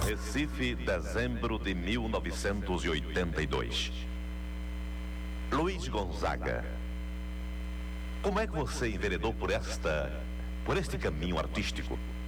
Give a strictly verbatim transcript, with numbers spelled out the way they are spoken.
Recife, dezembro de mil novecentos e oitenta e dois. Luiz Gonzaga, como é que você enveredou por esta, por este caminho artístico?